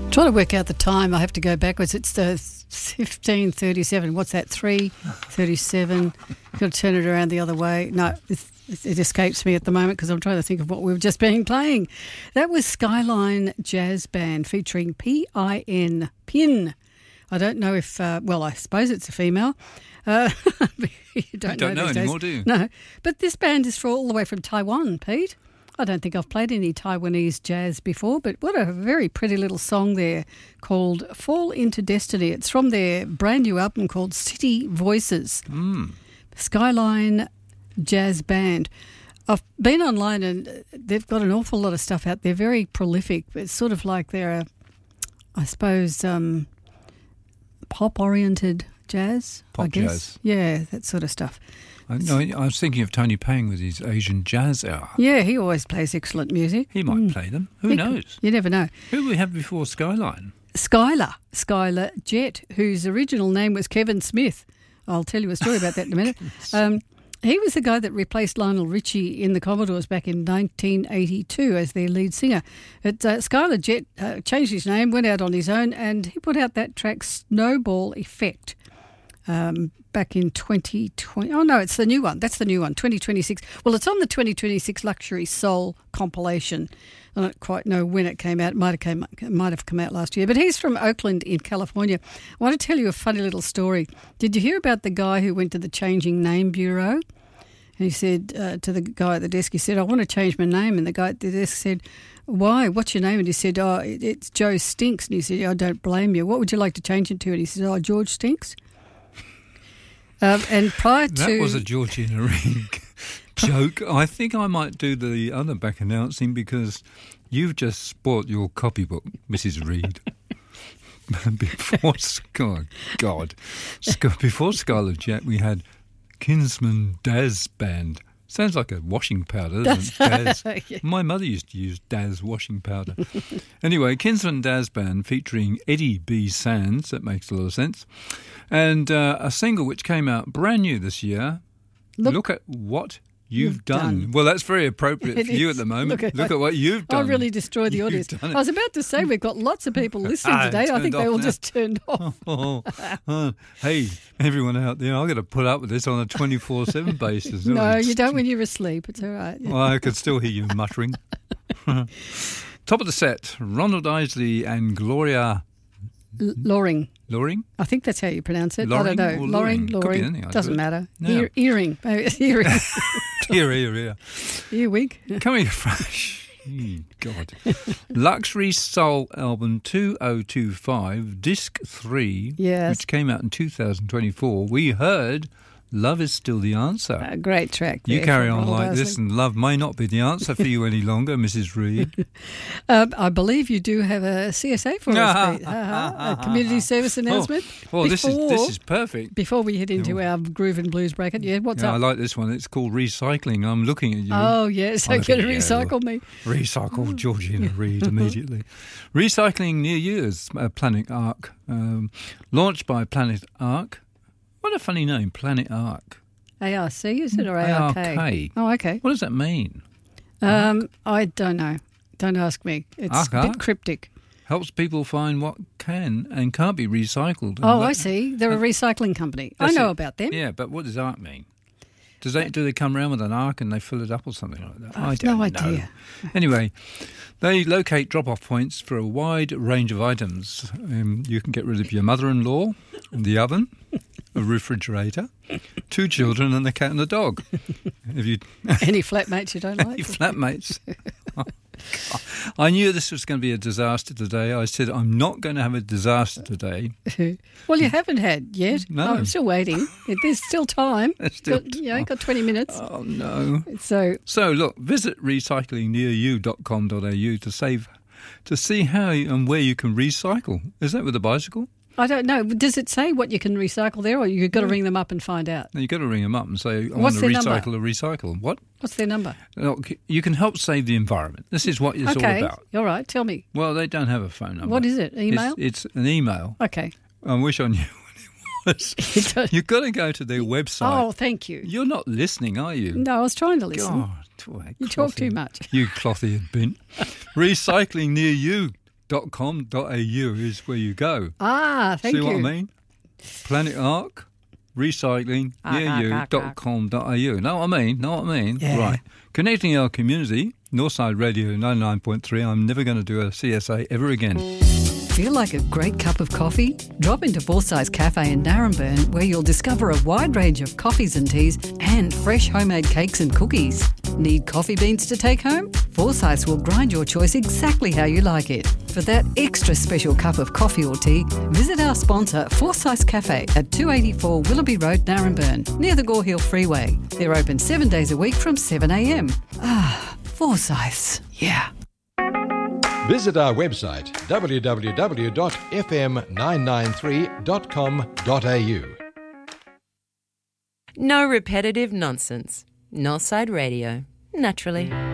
Trying to work out the time. I have to go backwards. It's 15:37. What's that? 3:37. Got to turn it around the other way. No, it escapes me at the moment because I'm trying to think of what we've just been playing. That was Skyline Jazz Band featuring P.I.N. Pin. I don't know if, I suppose it's a female. You don't know anymore, do you? No. But this band is all the way from Taiwan, Pete. I don't think I've played any Taiwanese jazz before, but what a very pretty little song there called Fall Into Destiny. It's from their brand new album called City Voices. Skyline Jazz Band. I've been online and they've got an awful lot of stuff out. They're very prolific. It's sort of like they're, pop-oriented jazz, I guess. Jazz. Yeah, that sort of stuff. I was thinking of Tony Pang with his Asian Jazz Hour. Yeah, he always plays excellent music. He might play them. Who knows? You never know. Who we have before Skyline? Skylar Jett, whose original name was Kevin Smith. I'll tell you a story about that in a minute. He was the guy that replaced Lionel Richie in the Commodores back in 1982 as their lead singer. But Skylar Jett changed his name, went out on his own, and he put out that track Snowball Effect. Back in 2020. Oh, no, it's the new one. That's the new one, 2026. Well, it's on the 2026 Luxury Soul compilation. I don't quite know when it came out. It might have come out last year. But he's from Oakland in California. I want to tell you a funny little story. Did you hear about the guy who went to the Changing Name Bureau? And he said to the guy at the desk, he said, I want to change my name. And the guy at the desk said, why? What's your name? And he said, it's Joe Stinks. And he said, I don't blame you. What would you like to change it to? And he said, George Stinks. And prior to... That was a Georgina Reed joke. I think I might do the other back announcing because you've just spoilt your copybook, Mrs. Reed. Before Skylar Jett, we had Kinsman Daz Band. Sounds like a washing powder, doesn't it? Daz. Yeah. My mother used to use Daz washing powder. Anyway, Kinsman Daz Band featuring Eddie B. Sands. That makes a lot of sense. And a single which came out brand new this year. Look at what you've done. Well, that's very appropriate for you at the moment. Look at what you've done. I really destroyed the audience. I was about to say we've got lots of people listening today. I think they all just turned off. Hey, everyone out there, I've got to put up with this on a 24/7 basis. No, you don't when you're asleep. It's all right. Well, I could still hear you muttering. Top of the set, Ronald Isley and Gloria... Loring. Loring? I think that's how you pronounce it. Loring, I don't know. Loring. Doesn't matter. No. Earring. Earring. Ear. Earwig. Coming fresh. God. Luxury Soul album 2025, disc 3, which came out in 2024. We heard Love Is Still the Answer. A great track there. You carry on like this and love may not be the answer for you any longer, Mrs. Reed. I believe you do have a CSA for us, Pete. A community service announcement. Well, this is perfect. Before we head into our groove and blues bracket, what's up? I like this one. It's called Recycling. I'm looking at you. Oh, yes. So you're going to recycle me. Recycle Georgina Reed immediately. Recycling Near You is Planet Ark. Launched by Planet Ark. What a funny name, Planet Ark. ARC, is it, or ARK? ARK. Oh, okay. What does that mean? I don't know. Don't ask me. It's a bit cryptic. Helps people find what can and can't be recycled. I see. They're a recycling company. I know about them. Yeah, but what does ARK mean? Do they come around with an ark and they fill it up or something like that? I don't know. Idea. Anyway, they locate drop-off points for a wide range of items. You can get rid of your mother-in-law, the oven, a refrigerator, 2 children and the cat and the dog. Any flatmates you don't like? Any flatmates? I knew this was going to be a disaster today. I said, I'm not going to have a disaster today. Well, you haven't had yet. No. I'm still waiting. There's still time. Got 20 minutes. Oh, no. So look, visit recyclingnearyou.com.au to see how and where you can recycle. Is that with a bicycle? I don't know. Does it say what you can recycle there, or you've got to ring them up and find out? No, you've got to ring them up and say, I want to recycle. What? What's their number? Look, you can help save the environment. This is what it's all about. All right. Tell me. Well, they don't have a phone number. What is it? Email? It's an email. Okay. I wish I knew what it was. You've got to go to their website. Oh, thank you. You're not listening, are you? No, I was trying to listen. God, you talk too much. You cloth-eared bint. Recyclingnearyou.com.au. .com.au is where you go. Ah, thank you. See what I mean? Planet Ark, recycling, nearyou.com.au. Know what I mean? Yeah. Right. Connecting our community, Northside Radio 99.3. I'm never going to do a CSA ever again. Feel like a great cup of coffee? Drop into Forsyth's Cafe in Narrabeen, where you'll discover a wide range of coffees and teas and fresh homemade cakes and cookies. Need coffee beans to take home? Forsyth's will grind your choice exactly how you like it. For that extra special cup of coffee or tea, visit our sponsor, Forsyth's Cafe, at 284 Willoughby Road, Narrabeen, near the Gore Hill Freeway. They're open 7 days a week from 7 a.m. Ah, Forsyth's, yeah. Visit our website www.fm993.com.au. No repetitive nonsense. Northside Radio, naturally.